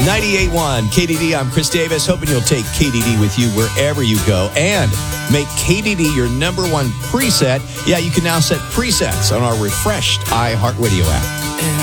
98.1 KDD. I'm Chris Davis. Hoping you'll take KDD with you wherever you go and make KDD your number one preset. Yeah, you can now set presets on our refreshed iHeartRadio app.